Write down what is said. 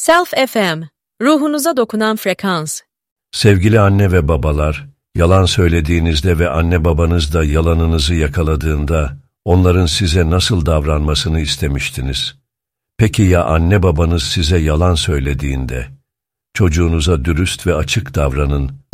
Self FM, ruhunuza dokunan frekans. Sevgili anne ve babalar, yalan söylediğinizde ve anne babanız da yalanınızı yakaladığında, onların size nasıl davranmasını istemiştiniz? Peki ya anne babanız size yalan söylediğinde? Çocuğunuza dürüst ve açık davranın,